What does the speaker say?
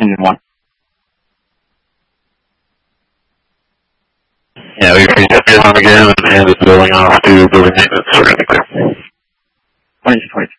engine 1. Yeah, we've reset the alarm again and it's building off to building maintenance. We're going to be clear. 2222.